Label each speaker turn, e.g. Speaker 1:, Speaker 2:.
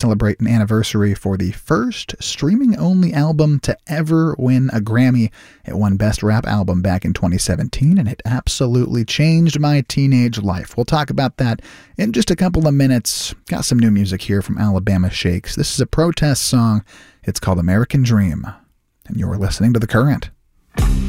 Speaker 1: celebrate an anniversary for the first streaming-only album to ever win a Grammy. It won Best Rap Album back in 2017, and it absolutely changed my teenage life. We'll talk about that in just a couple of minutes. Got some new music here from Alabama Shakes. This is a protest song. It's called American Dream, and you're listening to The Current.